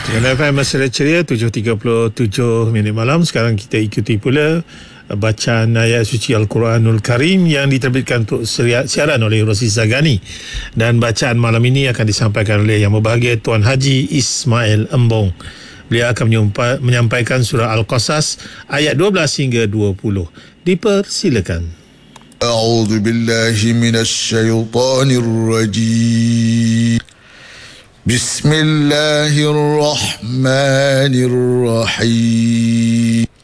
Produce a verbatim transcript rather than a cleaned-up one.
Dengan F M Masyarakat Ceria tujuh tiga puluh tujuh minit malam. Sekarang kita ikuti pula bacaan ayat suci Al-Quranul Karim yang diterbitkan untuk siaran oleh Rosi Zagani. Dan bacaan malam ini akan disampaikan oleh Yang Berbahagia Tuan Haji Ismail Embong. Beliau akan menyampaikan surah Al-Qasas ayat dua belas hingga dua puluh. Dipersilakan. A'udzu billahi minasy syaithanir rajim. Bismillahirrahmanirrahim.